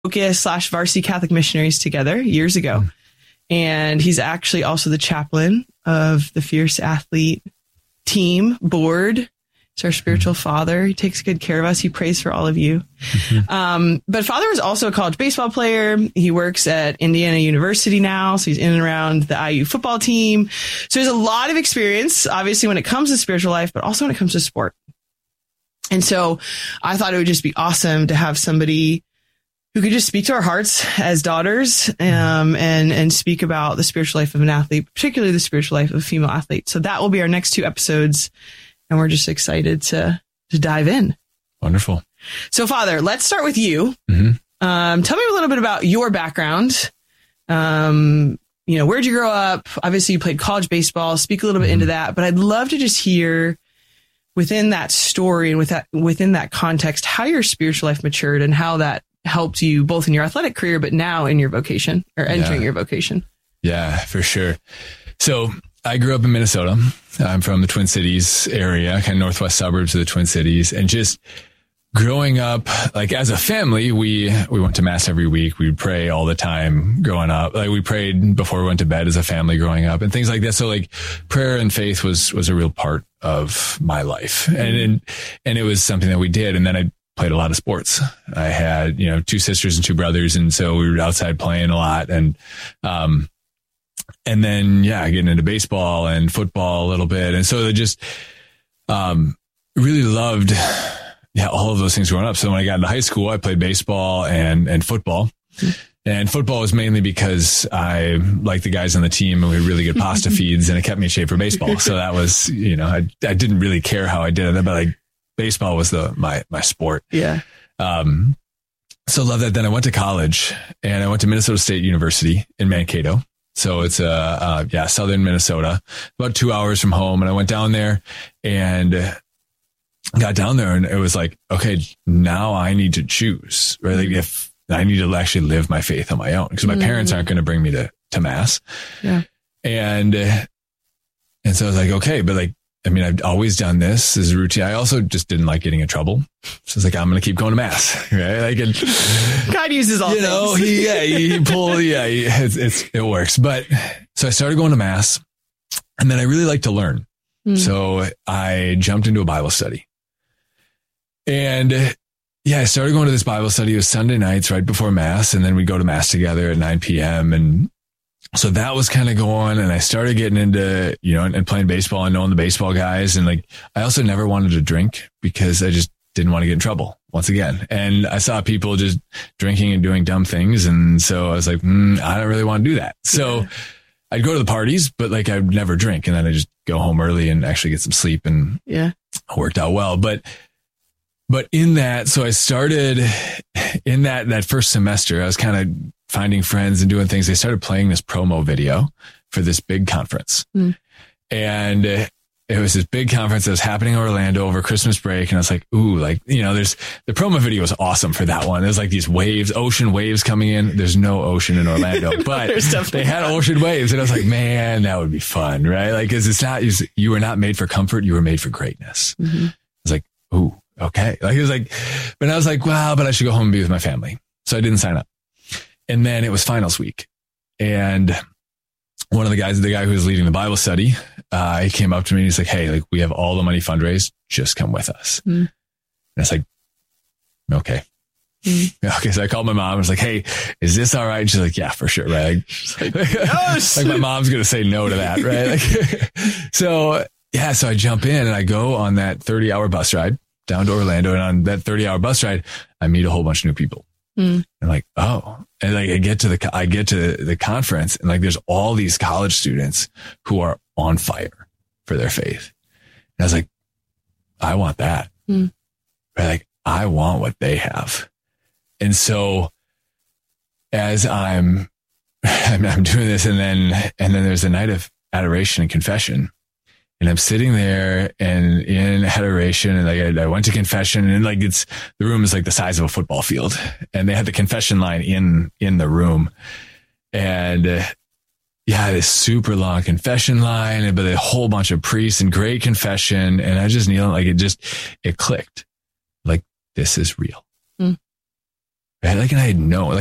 Varsity Catholic Missionaries together years ago. And he's actually also the chaplain of the Fierce Athlete team board. He's our spiritual father. He takes good care of us. He prays for all of you. But Father was also a college baseball player. He works at Indiana University now. So he's in and around the IU football team. So there's a lot of experience, obviously, when it comes to spiritual life, but also when it comes to sport. And so I thought it would just be awesome to have somebody who could just speak to our hearts as daughters, and speak about the spiritual life of an athlete, particularly the spiritual life of a female athlete. So that will be our next 2 episodes. And we're just excited to dive in. Wonderful. So Father, let's start with you. Tell me a little bit about your background. Where'd you grow up? Obviously you played college baseball. Speak a little bit into that, but I'd love to just hear within that story and within that context, how your spiritual life matured and how that helped you both in your athletic career, but now in your vocation or entering your vocation. Yeah, for sure. So I grew up in Minnesota. I'm from the Twin Cities area, kind of northwest suburbs of the Twin Cities. And just growing up, like as a family, we went to mass every week. We would pray all the time growing up. Like we prayed before we went to bed as a family growing up and things like that. So like prayer and faith was a real part of my life. And it was something that we did. And then I played a lot of sports. I had, 2 sisters and 2 brothers. And so we were outside playing a lot. And then, getting into baseball and football a little bit. And so I just, really loved, all of those things growing up. So when I got into high school, I played baseball and football. And football was mainly because I liked the guys on the team and we had really good pasta feeds and it kept me in shape for baseball. So that was, I didn't really care how I did it, but like baseball was my sport. Yeah. So love that. Then I went to college and I went to Minnesota State University in Mankato. So it's southern Minnesota, about 2 hours from home. And I went down there and got down there and it was like, okay, now I need to choose, right? Like if I need to actually live my faith on my own because my parents aren't going to bring me to mass. Yeah. And so I was like, okay, but like, I've always done this as a routine. I also just didn't like getting in trouble. So it's like, I'm going to keep going to mass, right? Like, God uses all things. It works. But so I started going to mass and then I really like to learn. So I jumped into a Bible study and I started going to this Bible study. It was Sunday nights right before mass. And then we'd go to mass together at 9 p.m. And so that was kind of going and I started getting into, and playing baseball and knowing the baseball guys. And like, I also never wanted to drink because I just didn't want to get in trouble once again. And I saw people just drinking and doing dumb things. And so I was like, I don't really want to do that. So I'd go to the parties, but like I'd never drink. And then I just go home early and actually get some sleep and it worked out well. But in that, so I started in that first semester, I was kind of finding friends and doing things. They started playing this promo video for this big conference. And it was this big conference that was happening in Orlando over Christmas break. And I was like, ooh, like, there's the promo video was awesome for that one. There's like these waves, ocean waves coming in. There's no ocean in Orlando, but they had ocean waves. And I was like, man, that would be fun, right? Like, cause you were not made for comfort. You were made for greatness. I was like, ooh, okay. Like, it was like, but I was like, wow, but I should go home and be with my family. So I didn't sign up. And then it was finals week. And one of the guy who was leading the Bible study, he came up to me and he's like, hey, like we have all the money fundraised. Just come with us. And I was like, okay. Okay. So I called my mom. I was like, hey, is this all right? And she's like, yeah, for sure. Right. Like, yes! Like my mom's going to say no to that. Right. Like, so I jump in and I go on that 30-hour bus ride down to Orlando. And on that 30-hour bus ride, I meet a whole bunch of new people. And like, oh, and like I get to the conference and like, there's all these college students who are on fire for their faith. And I was like, I want that. Right? Like, I want what they have. And so as I'm doing this and then there's a night of adoration and confession. And I'm sitting there and in adoration and like I went to confession and like the room is like the size of a football field and they had the confession line in the room and this super long confession line, but a whole bunch of priests and great confession. And I just kneeled, like it clicked like this is real. Like, and I had no, like,